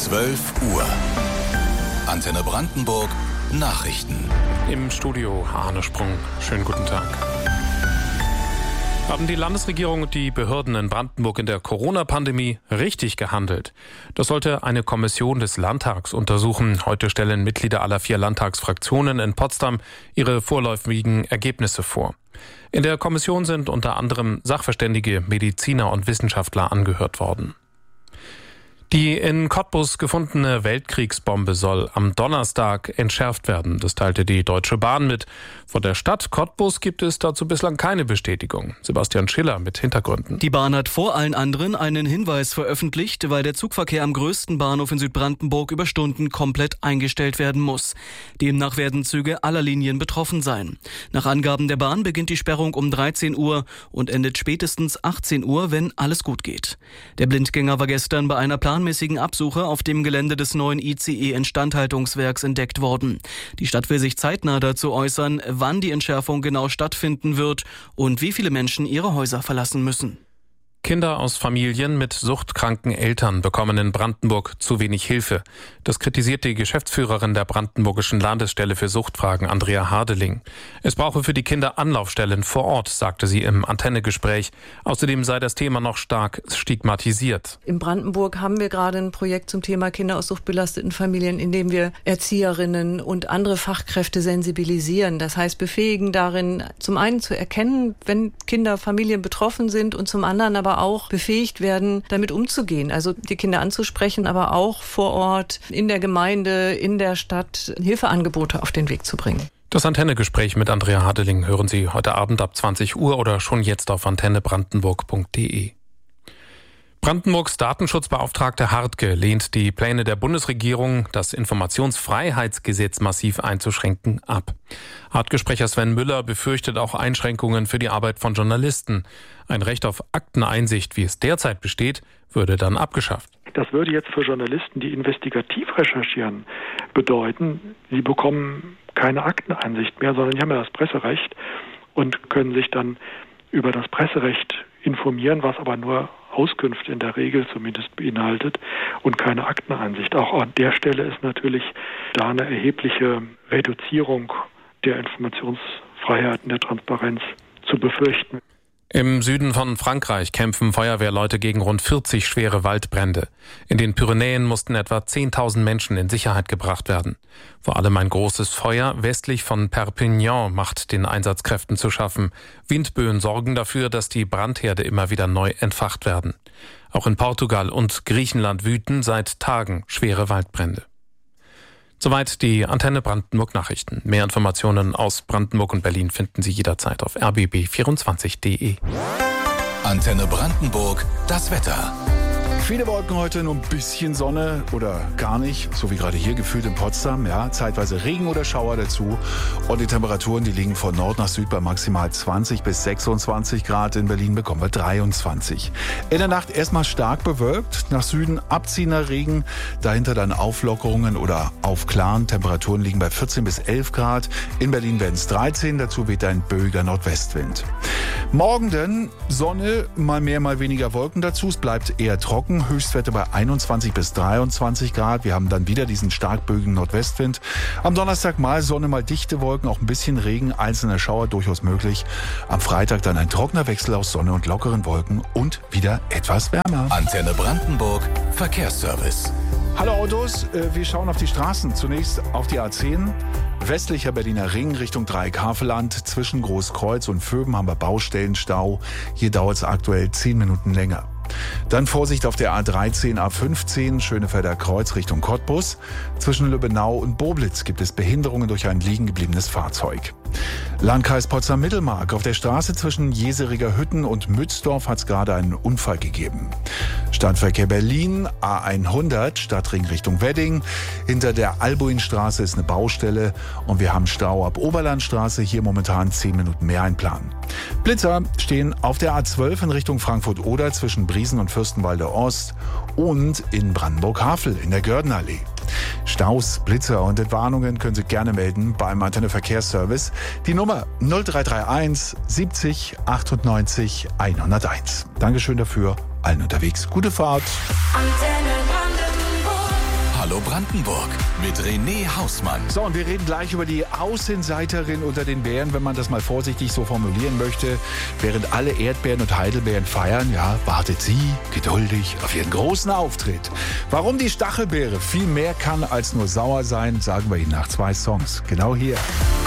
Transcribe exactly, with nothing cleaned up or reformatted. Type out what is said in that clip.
zwölf Uhr. Antenne Brandenburg Nachrichten. Im Studio Arne Sprung. Schönen guten Tag. Haben die Landesregierung und die Behörden in Brandenburg in der Corona-Pandemie richtig gehandelt? Das sollte eine Kommission des Landtags untersuchen. Heute stellen Mitglieder aller vier Landtagsfraktionen in Potsdam ihre vorläufigen Ergebnisse vor. In der Kommission sind unter anderem Sachverständige, Mediziner und Wissenschaftler angehört worden. Die in Cottbus gefundene Weltkriegsbombe soll am Donnerstag entschärft werden. Das teilte die Deutsche Bahn mit. Von der Stadt Cottbus gibt es dazu bislang keine Bestätigung. Sebastian Schiller mit Hintergründen. Die Bahn hat vor allen anderen einen Hinweis veröffentlicht, weil der Zugverkehr am größten Bahnhof in Südbrandenburg über Stunden komplett eingestellt werden muss. Demnach werden Züge aller Linien betroffen sein. Nach Angaben der Bahn beginnt die Sperrung um dreizehn Uhr und endet spätestens achtzehn Uhr, wenn alles gut geht. Der Blindgänger war gestern bei einer Plan planmäßigen Absuche auf dem Gelände des neuen I C E-Instandhaltungswerks entdeckt worden. Die Stadt will sich zeitnah dazu äußern, wann die Entschärfung genau stattfinden wird und wie viele Menschen ihre Häuser verlassen müssen. Kinder aus Familien mit suchtkranken Eltern bekommen in Brandenburg zu wenig Hilfe. Das kritisiert die Geschäftsführerin der Brandenburgischen Landesstelle für Suchtfragen, Andrea Hardeling. Es brauche für die Kinder Anlaufstellen vor Ort, sagte sie im Antennegespräch. Außerdem sei das Thema noch stark stigmatisiert. In Brandenburg haben wir gerade ein Projekt zum Thema Kinder aus suchtbelasteten Familien, in dem wir Erzieherinnen und andere Fachkräfte sensibilisieren. Das heißt, befähigen darin, zum einen zu erkennen, wenn Kinder, Familien betroffen sind und zum anderen aber auch befähigt werden, damit umzugehen. Also die Kinder anzusprechen, aber auch vor Ort, in der Gemeinde, in der Stadt Hilfeangebote auf den Weg zu bringen. Das Antennegespräch mit Andrea Hardeling hören Sie heute Abend ab zwanzig Uhr oder schon jetzt auf antenne brandenburg punkt de. Brandenburgs Datenschutzbeauftragte Hartke lehnt die Pläne der Bundesregierung, das Informationsfreiheitsgesetz massiv einzuschränken, ab. Hartke-Sprecher Sven Müller befürchtet auch Einschränkungen für die Arbeit von Journalisten. Ein Recht auf Akteneinsicht, wie es derzeit besteht, würde dann abgeschafft. Das würde jetzt für Journalisten, die investigativ recherchieren, bedeuten, sie bekommen keine Akteneinsicht mehr, sondern sie haben ja das Presserecht und können sich dann über das Presserecht informieren, was aber nur Auskünfte in der Regel zumindest beinhaltet und keine Akteneinsicht. Auch an der Stelle ist natürlich da eine erhebliche Reduzierung der Informationsfreiheiten, der Transparenz zu befürchten. Im Süden von Frankreich kämpfen Feuerwehrleute gegen rund vierzig schwere Waldbrände. In den Pyrenäen mussten etwa zehntausend Menschen in Sicherheit gebracht werden. Vor allem ein großes Feuer westlich von Perpignan macht den Einsatzkräften zu schaffen. Windböen sorgen dafür, dass die Brandherde immer wieder neu entfacht werden. Auch in Portugal und Griechenland wüten seit Tagen schwere Waldbrände. Soweit die Antenne Brandenburg Nachrichten. Mehr Informationen aus Brandenburg und Berlin finden Sie jederzeit auf r b b vierundzwanzig punkt de. Antenne Brandenburg, das Wetter. Viele Wolken heute, nur ein bisschen Sonne oder gar nicht, so wie gerade hier gefühlt in Potsdam. Ja, zeitweise Regen oder Schauer dazu. Und die Temperaturen, die liegen von Nord nach Süd bei maximal zwanzig bis sechsundzwanzig Grad. In Berlin bekommen wir dreiundzwanzig. In der Nacht erstmal stark bewölkt, nach Süden abziehender Regen, dahinter dann Auflockerungen oder Aufklaren. Temperaturen liegen bei vierzehn bis elf Grad. In Berlin werden es dreizehn, dazu weht ein böiger Nordwestwind. Morgen dann Sonne, mal mehr, mal weniger Wolken dazu. Es bleibt eher trocken. Höchstwerte bei einundzwanzig bis dreiundzwanzig Grad. Wir haben dann wieder diesen stark böigen Nordwestwind. Am Donnerstag mal Sonne, mal dichte Wolken, auch ein bisschen Regen, einzelne Schauer durchaus möglich. Am Freitag dann ein trockener Wechsel aus Sonne und lockeren Wolken und wieder etwas wärmer. Antenne Brandenburg, Verkehrsservice. Hallo Autos, wir schauen auf die Straßen. Zunächst auf die A zehn. Westlicher Berliner Ring Richtung Dreieck-Havelland. Zwischen Großkreuz und Vöben haben wir Baustellenstau. Hier dauert es aktuell zehn Minuten länger. Dann Vorsicht auf der A dreizehn, A fünfzehn, Schönefelder Kreuz Richtung Cottbus. Zwischen Lübbenau und Boblitz gibt es Behinderungen durch ein liegen gebliebenes Fahrzeug. Landkreis Potsdam-Mittelmark. Auf der Straße zwischen Jeseriger Hütten und Mützdorf hat es gerade einen Unfall gegeben. Stadtverkehr Berlin, A hundert, Stadtring Richtung Wedding. Hinter der Albuinstraße ist eine Baustelle und wir haben Stau ab Oberlandstraße. Hier momentan zehn Minuten mehr einplanen. Blitzer stehen auf der A zwölf in Richtung Frankfurt-Oder zwischen Briesen und Fürstenwalde Ost und in Brandenburg-Havel in der Gördenallee. Staus, Blitzer und Entwarnungen können Sie gerne melden beim Antenne Verkehrsservice. Die Nummer null drei drei eins siebzig achtundneunzig hunderteins. Dankeschön dafür. Allen unterwegs. Gute Fahrt. Antenne Brandenburg. Radio Brandenburg mit René Hausmann. So, und wir reden gleich über die Außenseiterin unter den Bären, wenn man das mal vorsichtig so formulieren möchte. Während alle Erdbeeren und Heidelbeeren feiern, ja, wartet sie geduldig auf ihren großen Auftritt. Warum die Stachelbeere viel mehr kann als nur sauer sein, sagen wir Ihnen nach zwei Songs. Genau hier.